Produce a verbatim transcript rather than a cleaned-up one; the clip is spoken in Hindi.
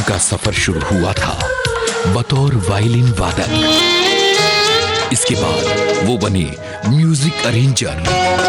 उनका सफर शुरू हुआ था बतौर वायलिन वादक। इसके बाद वो बने म्यूजिक अरेंजर।